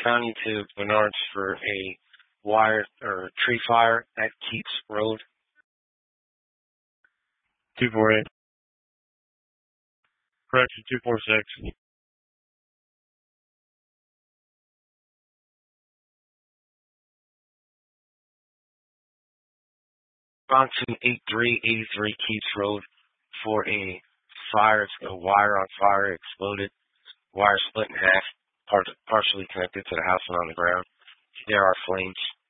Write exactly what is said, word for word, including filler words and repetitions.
County to Bernards for a wire or tree fire at Keats Road. two four eight. Correction, two four six. Bronson eight three eight three Keats Road for a fire, a wire on fire exploded. Wire split in half, part, partially connected to the house and on the ground. There are flames.